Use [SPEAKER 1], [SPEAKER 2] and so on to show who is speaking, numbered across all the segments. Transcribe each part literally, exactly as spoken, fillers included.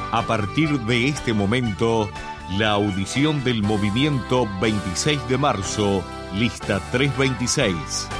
[SPEAKER 1] A partir de este momento, la audición del movimiento veintiséis de marzo, lista trescientos veintiséis.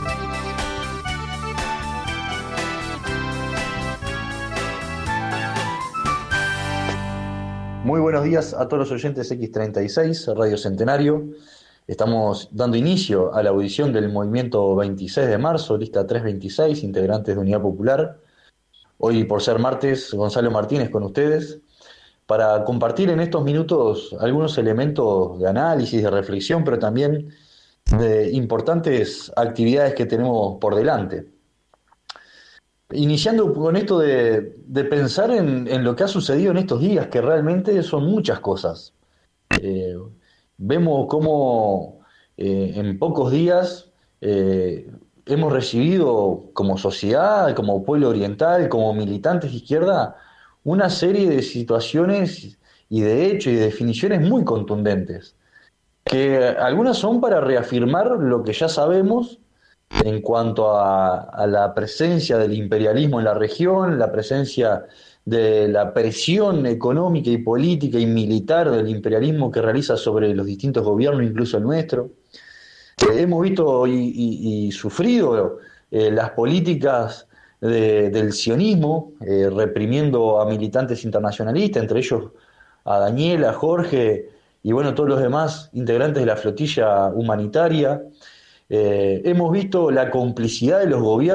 [SPEAKER 2] Muy buenos días a todos los oyentes X treinta y seis, Radio Centenario. Estamos dando inicio a la audición del movimiento veintiséis de marzo, lista trescientos veintiséis, integrantes de Unidad Popular. Hoy, por ser martes, Gonzalo Martínez con ustedes, para compartir en estos minutos algunos elementos de análisis, de reflexión, pero también de importantes actividades que tenemos por delante. Iniciando con esto de, de pensar en, en lo que ha sucedido en estos días, que realmente son muchas cosas. Eh, vemos cómo eh, en pocos días eh, hemos recibido como sociedad, como pueblo oriental, como militantes de izquierda, una serie de situaciones y de hechos y de definiciones muy contundentes, que algunas son para reafirmar lo que ya sabemos en cuanto a, a la presencia del imperialismo en la región, la presencia de la presión económica y política y militar del imperialismo que realiza sobre los distintos gobiernos, incluso el nuestro. Eh, hemos visto y, y, y sufrido eh, las políticas de, del sionismo, eh, reprimiendo a militantes internacionalistas, entre ellos a Daniela, Jorge y bueno, todos los demás integrantes de la flotilla humanitaria. Eh, hemos visto la complicidad de los gobiernos